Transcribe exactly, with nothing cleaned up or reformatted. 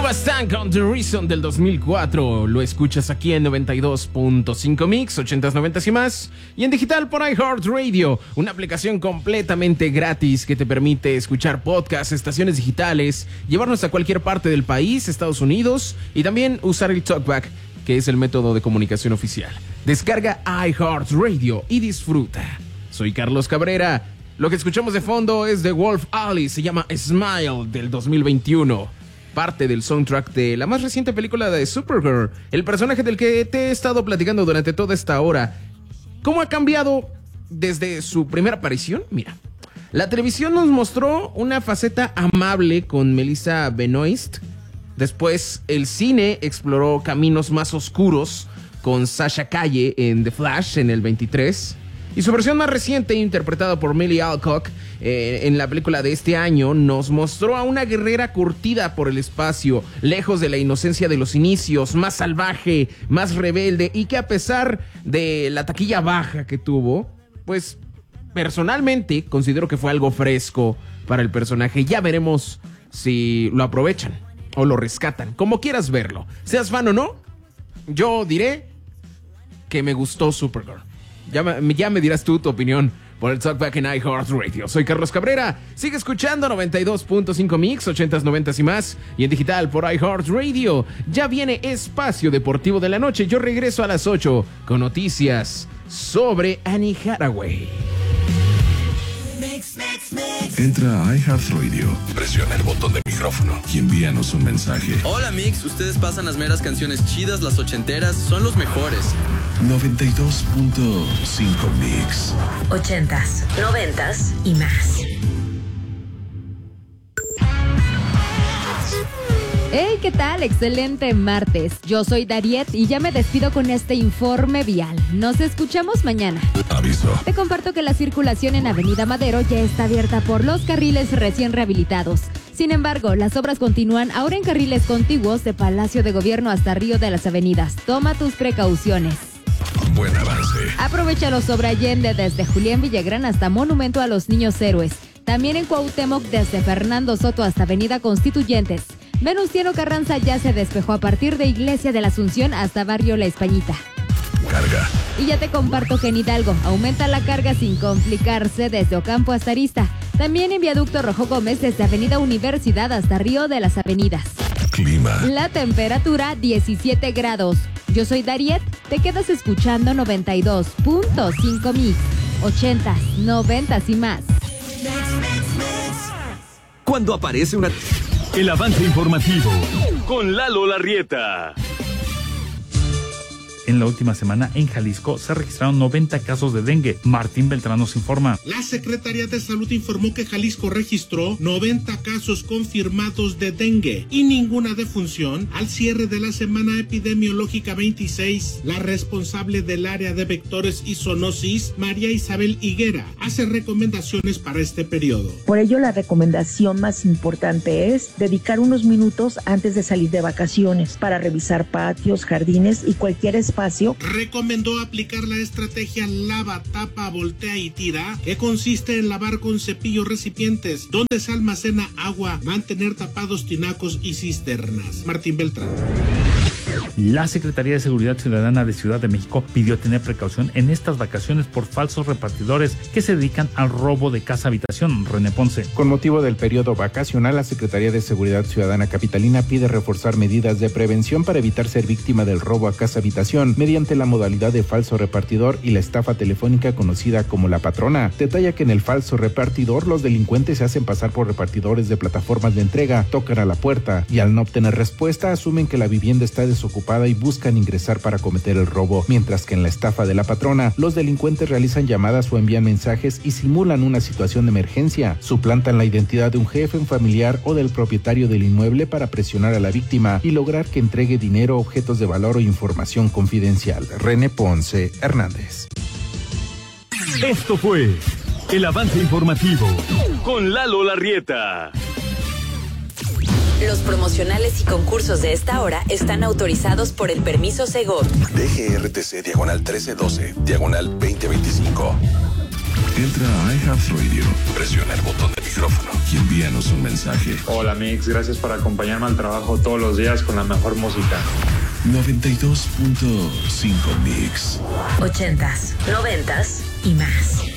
Noah Stank on The Reason del dos mil cuatro. Lo escuchas aquí en noventa y dos punto cinco Mix, ochentas, noventas y más. Y en digital por iHeartRadio, una aplicación completamente gratis que te permite escuchar podcasts, estaciones digitales, llevarnos a cualquier parte del país, Estados Unidos, y también usar el TalkBack, que es el método de comunicación oficial. Descarga iHeartRadio y disfruta. Soy Carlos Cabrera. Lo que escuchamos de fondo es de Wolf Alice, se llama Smile del dos mil veintiuno. Parte del soundtrack de la más reciente película de Supergirl, el personaje del que te he estado platicando durante toda esta hora. ¿Cómo ha cambiado desde su primera aparición? Mira, la televisión nos mostró una faceta amable con Melissa Benoist. Después el cine exploró caminos más oscuros con Sasha Calle en The Flash en el veintitrés. Y su versión más reciente, interpretada por Millie Alcock eh, en la película de este año, nos mostró a una guerrera curtida por el espacio, lejos de la inocencia de los inicios, más salvaje, más rebelde, y que a pesar de la taquilla baja que tuvo, pues personalmente considero que fue algo fresco para el personaje. Ya veremos si lo aprovechan o lo rescatan, como quieras verlo. Seas fan o no, yo diré que me gustó Supergirl. Ya me, ya me dirás tú tu opinión por el Talkback en iHeartRadio. Soy Carlos Cabrera. Sigue escuchando noventa y dos punto cinco Mix, ochentas, noventas y más. Y en digital por iHeartRadio. Ya viene Espacio Deportivo de la Noche. Yo regreso a las ocho con noticias sobre Annie Hathaway. Mix, mix, mix. Entra a iHeartRadio, presiona el botón de micrófono y envíanos un mensaje. Hola Mix, ustedes pasan las meras canciones chidas, las ochenteras, son los mejores. noventa y dos punto cinco Mix. Ochentas, noventas y más. Hey, ¿qué tal? Excelente martes. Yo soy Dariet y ya me despido con este informe vial. Nos escuchamos mañana. Aviso. Te comparto que la circulación en Avenida Madero ya está abierta por los carriles recién rehabilitados. Sin embargo, las obras continúan ahora en carriles contiguos de Palacio de Gobierno hasta Río de las Avenidas. Toma tus precauciones. Buen avance. Aprovechalo sobre Allende desde Julián Villagrán hasta Monumento a los Niños Héroes. También en Cuauhtémoc desde Fernando Soto hasta Avenida Constituyentes. Venustiano Carranza ya se despejó a partir de Iglesia de la Asunción hasta Barrio La Españita. Carga. Y ya te comparto que en Hidalgo aumenta la carga sin complicarse desde Ocampo hasta Arista. También en Viaducto Rojo Gómez desde Avenida Universidad hasta Río de las Avenidas. Clima. La temperatura diecisiete grados. Yo soy Dariet, te quedas escuchando noventa y dos punto cinco Mix, ochentas, noventas y más. Cuando aparece una... El avance informativo con Lalo Larrieta. En la última semana, en Jalisco, se registraron noventa casos de dengue. Martín Beltrán nos informa. La Secretaría de Salud informó que Jalisco registró noventa casos confirmados de dengue y ninguna defunción al cierre de la semana epidemiológica veintiséis. La responsable del área de vectores y zoonosis, María Isabel Higuera, hace recomendaciones para este periodo. Por ello, la recomendación más importante es dedicar unos minutos antes de salir de vacaciones para revisar patios, jardines y cualquier espacio. Recomendó aplicar la estrategia lava, tapa, voltea y tira, que consiste en lavar con cepillo recipientes donde se almacena agua, mantener tapados tinacos y cisternas. Martín Beltrán. La Secretaría de Seguridad Ciudadana de Ciudad de México pidió tener precaución en estas vacaciones por falsos repartidores que se dedican al robo de casa-habitación. René Ponce. Con motivo del periodo vacacional, la Secretaría de Seguridad Ciudadana Capitalina pide reforzar medidas de prevención para evitar ser víctima del robo a casa-habitación mediante la modalidad de falso repartidor y la estafa telefónica conocida como La Patrona. Detalla que en el falso repartidor los delincuentes se hacen pasar por repartidores de plataformas de entrega, tocan a la puerta y al no obtener respuesta asumen que la vivienda está desocupada y buscan ingresar para cometer el robo, mientras que en la estafa de La Patrona, los delincuentes realizan llamadas o envían mensajes y simulan una situación de emergencia, suplantan la identidad de un jefe, un familiar o del propietario del inmueble para presionar a la víctima y lograr que entregue dinero, objetos de valor o información confidencial. René Ponce Hernández. Esto fue el avance informativo con Lalo Larrieta. Los promocionales y concursos de esta hora están autorizados por el permiso Segov. D G R T C diagonal trece doce, diagonal veinte veinticinco. Entra a iHeartRadio, presiona el botón de micrófono y envíanos un mensaje. Hola Mix, gracias por acompañarme al trabajo todos los días con la mejor música. noventa y dos punto cinco Mix. Ochentas, noventas y más.